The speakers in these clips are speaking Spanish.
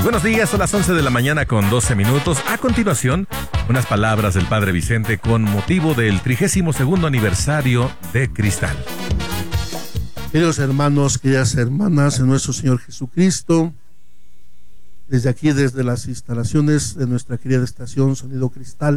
Buenos días, son las 11 de la mañana con 12 minutos. A continuación, unas palabras del Padre Vicente con motivo del 32º aniversario de Cristal. Queridos hermanos, queridas hermanas en nuestro Señor Jesucristo, desde aquí, desde las instalaciones de nuestra querida estación Sonido Cristal,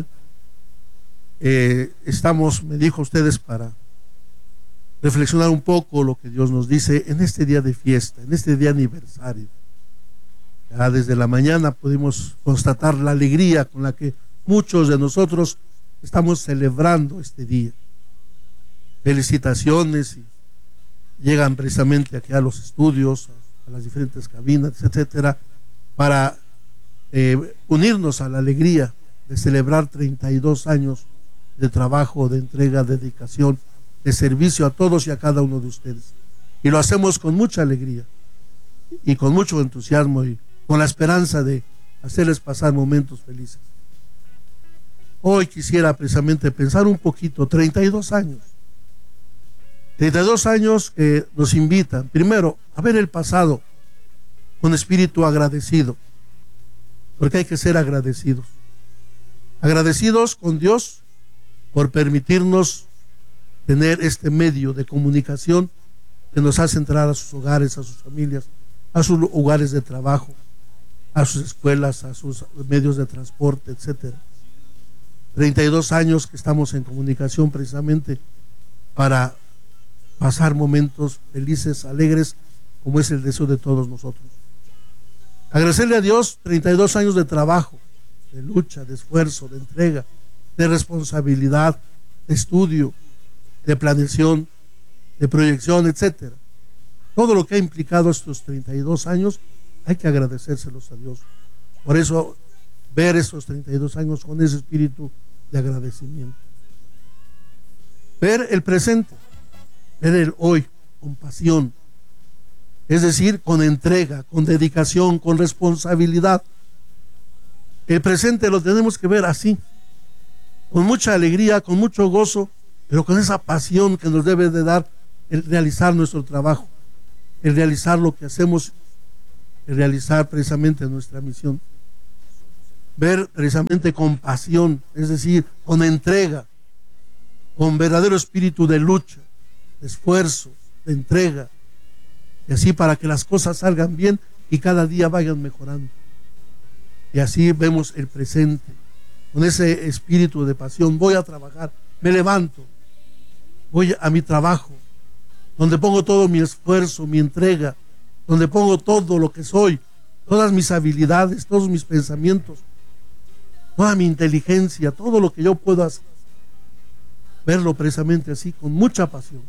estamos, me dijo ustedes, para reflexionar un poco lo que Dios nos dice en este día de fiesta, en este día aniversario. Ya desde la mañana pudimos constatar la alegría con la que muchos de nosotros estamos celebrando este día. Felicitaciones, y llegan precisamente aquí a los estudios, a las diferentes cabinas, etcétera, para unirnos a la alegría de celebrar 32 años de trabajo, de entrega, de dedicación, de servicio a todos y a cada uno de ustedes. Y lo hacemos con mucha alegría y con mucho entusiasmo y con la esperanza de hacerles pasar momentos felices. Hoy quisiera precisamente pensar un poquito, 32 años. 32 años que nos invitan, primero, a ver el pasado con espíritu agradecido, porque hay que ser agradecidos. Agradecidos con Dios por permitirnos tener este medio de comunicación que nos hace entrar a sus hogares, a sus familias, a sus lugares de trabajo, a sus escuelas, a sus medios de transporte, etcétera. 32 años que estamos en comunicación precisamente para pasar momentos felices, alegres, como es el deseo de todos nosotros. Agradecerle a Dios 32 años de trabajo, de lucha, de esfuerzo, de entrega, de responsabilidad, de estudio, de planeación, de proyección, etcétera. Todo lo que ha implicado estos 32 años hay que agradecérselos a Dios. Por eso, ver estos 32 años con ese espíritu de agradecimiento. Ver el presente, ver el hoy con pasión, es decir, con entrega, con dedicación, con responsabilidad. El presente lo tenemos que ver así, con mucha alegría, con mucho gozo, pero con esa pasión que nos debe de dar el realizar nuestro trabajo, el realizar lo que hacemos, el realizar precisamente nuestra misión. Ver precisamente con pasión, es decir, con entrega, con verdadero espíritu de lucha, de esfuerzo, de entrega, y así para que las cosas salgan bien y cada día vayan mejorando. Y así vemos el presente, con ese espíritu de pasión. Voy a trabajar, me levanto, voy a mi trabajo, donde pongo todo mi esfuerzo, mi entrega, donde pongo todo lo que soy, todas mis habilidades, todos mis pensamientos, toda mi inteligencia, todo lo que yo puedo hacer. Verlo precisamente así, con mucha pasión.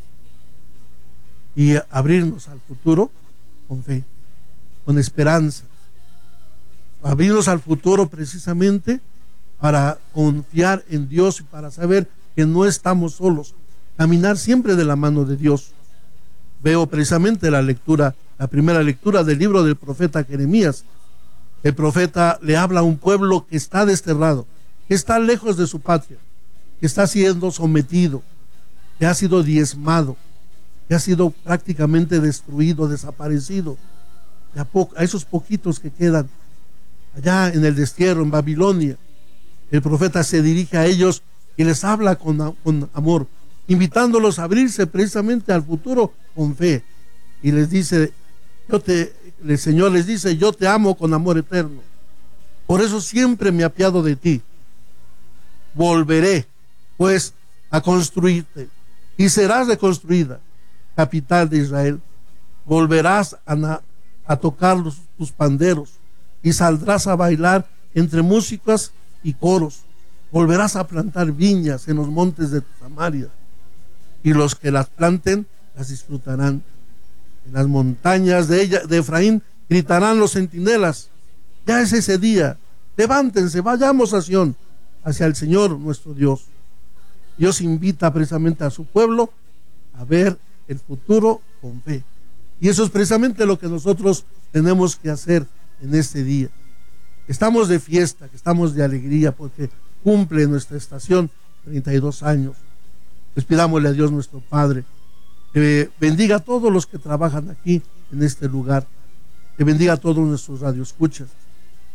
Y abrirnos al futuro con fe, con esperanza. Abrirnos al futuro precisamente para confiar en Dios y para saber que no estamos solos. Caminar siempre de la mano de Dios. Veo precisamente la primera lectura del libro del profeta Jeremías. El profeta le habla a un pueblo que está desterrado, que está lejos de su patria, que está siendo sometido, que ha sido diezmado, que ha sido prácticamente destruido, desaparecido. A esos poquitos que quedan allá en el destierro, en Babilonia, el profeta se dirige a ellos y les habla con amor, invitándolos a abrirse precisamente al futuro con fe. Y les dice, el Señor les dice, yo te amo con amor eterno. Por eso siempre me apiado de ti. Volveré, pues, a construirte y serás reconstruida, capital de Israel. Volverás a tocar tus panderos y saldrás a bailar entre músicas y coros. Volverás a plantar viñas en los montes de Samaria, y los que las planten las disfrutarán. En las montañas de Efraín gritarán los centinelas, ya es ese día, levántense, vayamos a Sión, hacia el Señor nuestro Dios. Dios invita precisamente a su pueblo a ver el futuro con fe. Y eso es precisamente lo que nosotros tenemos que hacer en este día. Estamos de fiesta, que estamos de alegría porque cumple nuestra estación 32 años. Pues pidámosle a Dios nuestro Padre que bendiga a todos los que trabajan aquí en este lugar, que bendiga a todos nuestros radioescuchas,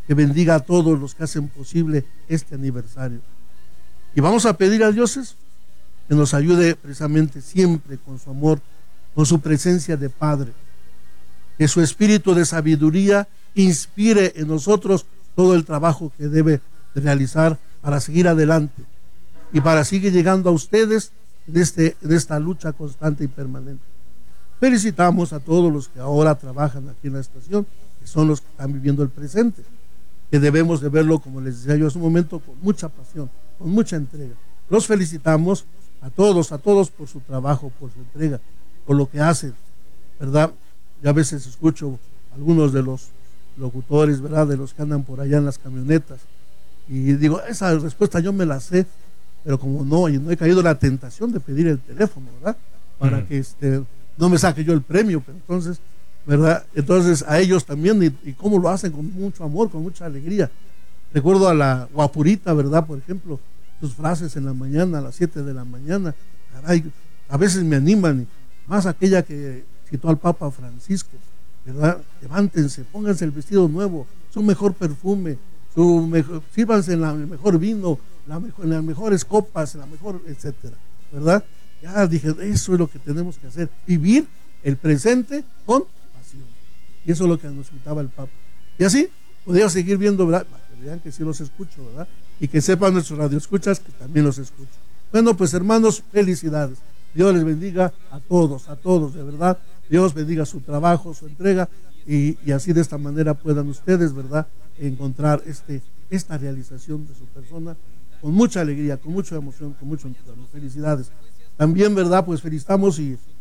que bendiga a todos los que hacen posible este aniversario. Y vamos a pedir a Dios que nos ayude precisamente siempre con su amor, con su presencia de Padre, que su espíritu de sabiduría inspire en nosotros todo el trabajo que debe de realizar para seguir adelante y para seguir llegando a ustedes en esta lucha constante y permanente. Felicitamos a todos los que ahora trabajan aquí en la estación, que son los que están viviendo el presente, que debemos de verlo, como les decía yo hace un momento, con mucha pasión, con mucha entrega. Los felicitamos a todos por su trabajo, por su entrega, por lo que hacen, ¿verdad? Yo a veces escucho algunos de los locutores, ¿verdad?, de los que andan por allá en las camionetas, y digo, esa respuesta yo me la sé, pero como no he caído en la tentación de pedir el teléfono, ¿verdad?, para que no me saque yo el premio, pero entonces, ¿verdad? Entonces a ellos también, y cómo lo hacen con mucho amor, con mucha alegría. Recuerdo a la Guapurita, ¿verdad?, por ejemplo, sus frases en la mañana, a las 7 de la mañana, caray, a veces me animan, más aquella que citó al Papa Francisco, ¿verdad? Levántense, pónganse el vestido nuevo, su mejor perfume, sírvanse en el mejor vino, en las mejores copas, en la mejor, etcétera, ¿verdad? Ya dije, eso es lo que tenemos que hacer, vivir el presente con pasión. Y eso es lo que nos invitaba el Papa. Y así podría seguir viendo, ¿verdad?, para que vean que sí los escucho, ¿verdad? Y que sepan nuestros radioescuchas que también los escucho. Bueno, pues hermanos, felicidades. Dios les bendiga a todos, de verdad. Dios bendiga su trabajo, su entrega, y así de esta manera puedan ustedes, ¿verdad?, encontrar esta realización de su persona con mucha alegría, con mucha emoción, con mucho entusiasmo. Felicidades. También, ¿verdad?, pues felicitamos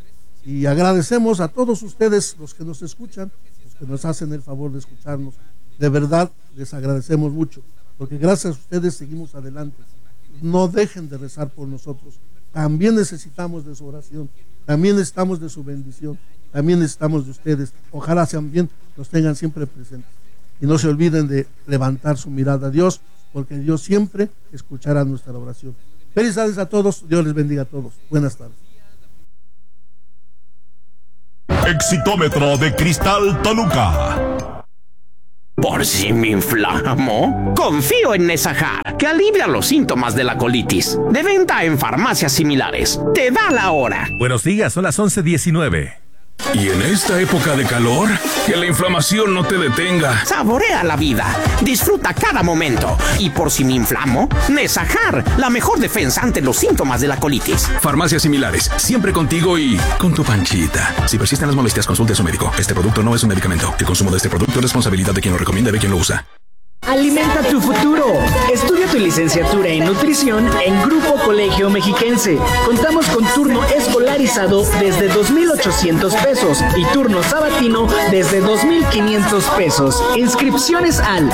y agradecemos a todos ustedes, los que nos escuchan, los que nos hacen el favor de escucharnos. De verdad, les agradecemos mucho, porque gracias a ustedes seguimos adelante. No dejen de rezar por nosotros. También necesitamos de su oración, también necesitamos de su bendición, también necesitamos de ustedes. Ojalá también los tengan siempre presentes. Y no se olviden de levantar su mirada a Dios, porque Dios siempre escuchará nuestra oración. Felicidades a todos, Dios les bendiga a todos. Buenas tardes. Exitómetro de Cristal Toluca. ¿Por si me inflamo? Confío en Nesajar, que alivia los síntomas de la colitis. De venta en farmacias similares. Te da la hora. Buenos días, son las 11:19. Y en esta época de calor, que la inflamación no te detenga. Saborea la vida. Disfruta cada momento. Y por si me inflamo, Nesajar, la mejor defensa ante los síntomas de la colitis. Farmacias similares, siempre contigo y con tu panchita. Si persisten las molestias, consulte a su médico. Este producto no es un medicamento. El consumo de este producto es responsabilidad de quien lo recomienda y de quien lo usa. Alimenta tu futuro. Estudia tu licenciatura en nutrición en Grupo Colegio Mexiquense. Contamos con turno escolarizado desde 2,800 pesos y turno sabatino desde 2,500 pesos. Inscripciones al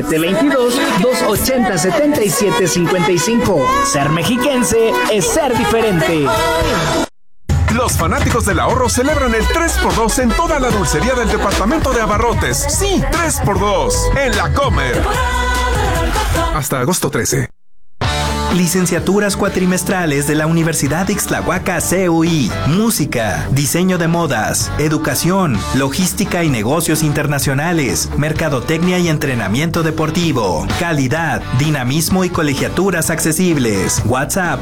722-280-7755. Ser mexiquense es ser diferente. Los fanáticos del ahorro celebran el 3x2 en toda la dulcería del departamento de abarrotes. Sí, 3x2 en La Comer. Hasta agosto 13. Licenciaturas cuatrimestrales de la Universidad Ixtlahuaca CUI. Música, diseño de modas, educación, logística y negocios internacionales, mercadotecnia y entrenamiento deportivo, calidad, dinamismo y colegiaturas accesibles. WhatsApp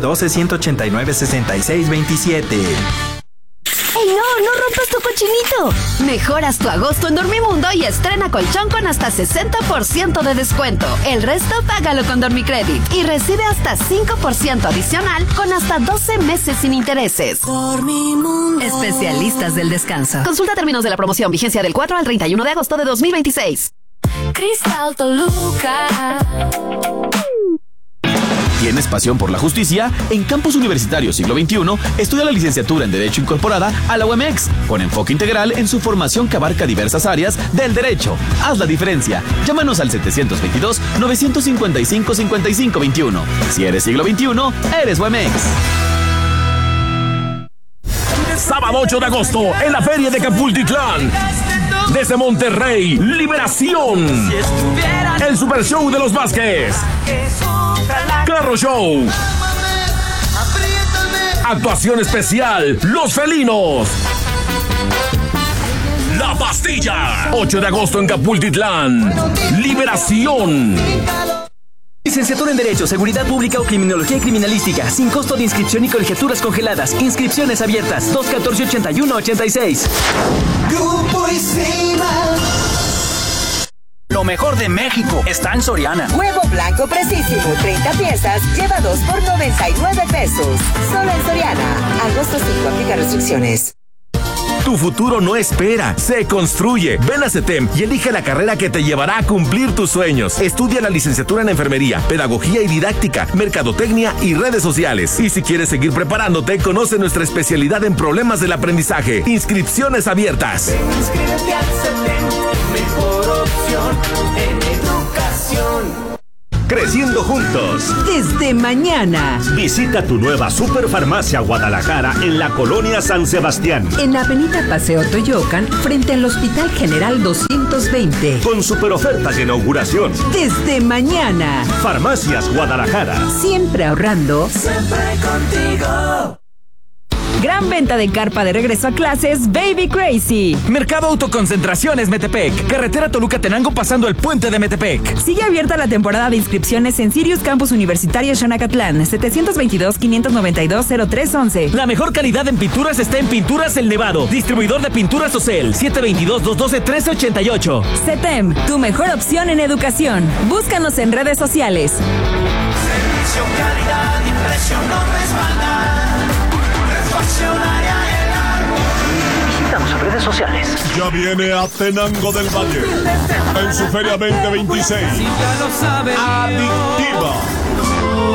712-189-6627. ¡Ey, no rompas tu cochinito! Mejoras tu agosto en Dormimundo y estrena colchón con hasta 60% de descuento. El resto págalo con Dormicredit y recibe hasta 5% adicional con hasta 12 meses sin intereses. Dormimundo. Especialistas del descanso. Consulta términos de la promoción, vigencia del 4 al 31 de agosto de 2026. Cristal Toluca. ¿Tienes pasión por la justicia? En Campus Universitario Siglo XXI estudia la licenciatura en Derecho incorporada a la UMX, con enfoque integral en su formación que abarca diversas áreas del derecho. Haz la diferencia. Llámanos al 722-955-5521. Si eres Siglo XXI, eres UMX. Sábado 8 de agosto en la Feria de Capultitlán. Desde Monterrey, Liberación. El Super Show de los Vázquez. Carro Show. Actuación especial, Los Felinos. La Pastilla. 8 de agosto en Capultitlán. Liberación. Licenciatura en Derecho, Seguridad Pública o Criminología y Criminalística, sin costo de inscripción y colegiaturas congeladas. Inscripciones abiertas, 214-8186. Grupo Isilva. Lo mejor de México está en Soriana. Huevo blanco precisísimo, 30 piezas, lleva 2 por 99 pesos. Solo en Soriana. Agosto 5, aplica restricciones. Tu futuro no espera, se construye. Ven a CETEM y elige la carrera que te llevará a cumplir tus sueños. Estudia la licenciatura en Enfermería, Pedagogía y Didáctica, Mercadotecnia y Redes Sociales. Y si quieres seguir preparándote, conoce nuestra especialidad en problemas del aprendizaje. Inscripciones abiertas. Inscríbete al CETEM, mejor opción en educación. Creciendo juntos. Desde mañana. Visita tu nueva Superfarmacia Guadalajara en la colonia San Sebastián. En Avenida Paseo Toyocan, frente al Hospital General 220. Con super ofertas de inauguración. Desde mañana. Farmacias Guadalajara. Siempre ahorrando. Siempre contigo. Gran venta de carpa de regreso a clases, Baby Crazy. Mercado Autoconcentraciones Metepec. Carretera Toluca-Tenango pasando el puente de Metepec. Sigue abierta la temporada de inscripciones en Sirius Campus Universitario Xonacatlán. 722-592-0311. La mejor calidad en pinturas está en Pinturas El Nevado. Distribuidor de pinturas Ocel. 722-212-1388. CETEM, tu mejor opción en educación. Búscanos en redes sociales. Servicio, calidad y precio no respaldan. Visítanos en redes sociales. Ya viene a Tenango del Valle en su Feria 2026. Si ya lo sabe, Adictiva.